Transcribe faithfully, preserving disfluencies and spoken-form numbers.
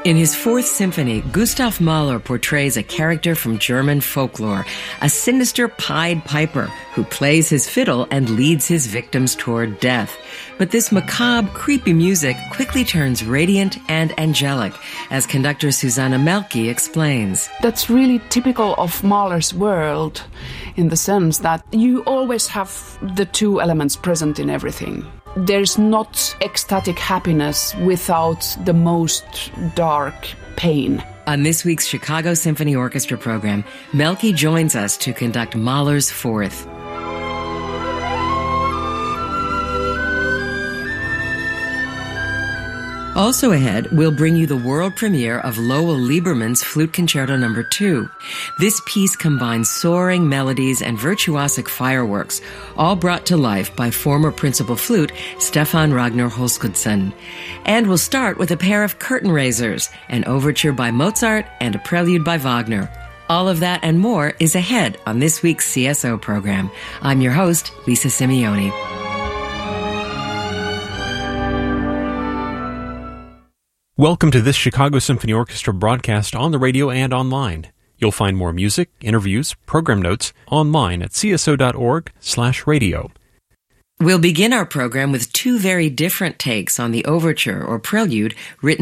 In his Fourth Symphony, Gustav Mahler portrays a character from German folklore, a sinister Pied Piper who plays his fiddle and leads his victims toward death. But this macabre, creepy music quickly turns radiant and angelic, as conductor Susanna Melki explains. That's really typical of Mahler's world, in the sense that you always have the two elements present in everything. There's not ecstatic happiness without the most dark pain. On this week's Chicago Symphony Orchestra program, Melki joins us to conduct Mahler's Fourth. Also ahead, we'll bring you the world premiere of Lowell Lieberman's Flute Concerto Number two. This piece combines soaring melodies and virtuosic fireworks, all brought to life by former principal flute Stefan Ragnar Holskudsen. And we'll start with a pair of curtain raisers, an overture by Mozart and a prelude by Wagner. All of that and more is ahead on this week's C S O program. I'm your host, Lisa Simeoni. Welcome to this Chicago Symphony Orchestra broadcast on the radio and online. You'll find more music, interviews, program notes online at c s o dot org slash radio. We'll begin our program with two very different takes on the overture or prelude written